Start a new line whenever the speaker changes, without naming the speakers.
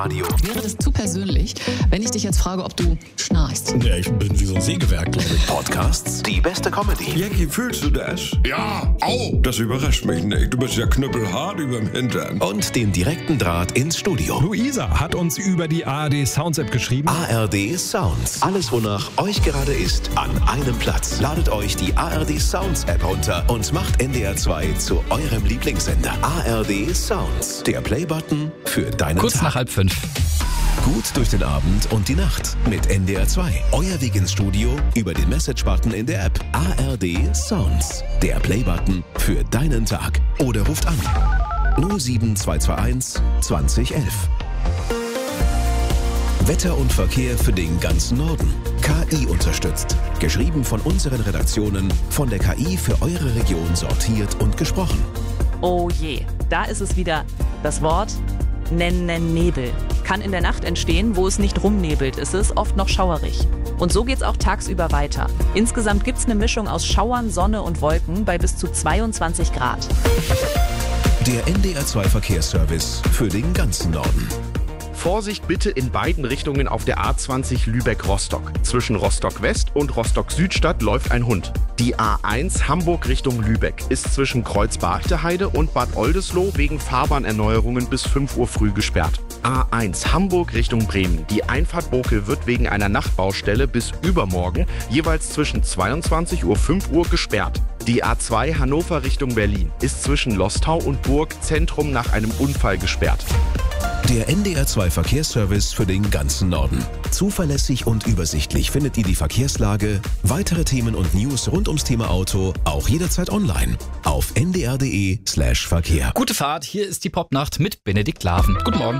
Radio.
Wäre das zu persönlich, wenn ich dich jetzt frage, ob du schnarchst?
Ja, ich bin wie so ein Sägewerk, glaube ich.
Podcasts, die beste Comedy.
Jackie, fühlst du das?
Ja, au!
Das überrascht mich nicht. Du bist ja knüppelhart überm Hintern.
Und den direkten Draht ins Studio.
Luisa hat uns über die ARD Sounds App geschrieben.
ARD Sounds. Alles, wonach euch gerade ist, an einem Platz. Ladet euch die ARD Sounds App runter und macht NDR 2 zu eurem Lieblingssender. ARD Sounds. Der Playbutton für deinen
Kurz
Tag.
nach 4:30.
Gut durch den Abend und die Nacht mit NDR 2. Euer Weg ins Studio über den Message-Button in der App. ARD Sounds. Der Playbutton für deinen Tag. Oder ruft an 07221 2011. Wetter und Verkehr für den ganzen Norden. KI unterstützt. Geschrieben von unseren Redaktionen, von der KI für eure Region sortiert und gesprochen.
Oh je, da ist es wieder das Wort Nebel. Kann in der Nacht entstehen, wo es nicht rumnebelt. Es ist oft noch schauerig. Und so geht's auch tagsüber weiter. Insgesamt gibt's eine Mischung aus Schauern, Sonne und Wolken bei bis zu 22 Grad.
Der NDR 2 Verkehrsservice für den ganzen Norden.
Vorsicht bitte in beiden Richtungen auf der A20 Lübeck-Rostock. Zwischen Rostock-West und Rostock-Südstadt läuft ein Hund. Die A1 Hamburg Richtung Lübeck ist zwischen Kreuz-Bargteheide und Bad Oldesloe wegen Fahrbahnerneuerungen bis 5 Uhr früh gesperrt. A1 Hamburg Richtung Bremen. Die Einfahrt Bokel wird wegen einer Nachtbaustelle bis übermorgen jeweils zwischen 22 Uhr und 5 Uhr gesperrt. Die A2 Hannover Richtung Berlin ist zwischen Lostau und Burg Zentrum nach einem Unfall gesperrt.
Der NDR 2 Verkehrsservice für den ganzen Norden. Zuverlässig und übersichtlich findet ihr die Verkehrslage, weitere Themen und News rund ums Thema Auto auch jederzeit online auf ndr.de/Verkehr.
Gute Fahrt, hier ist die Popnacht mit Benedikt Laven. Guten Morgen.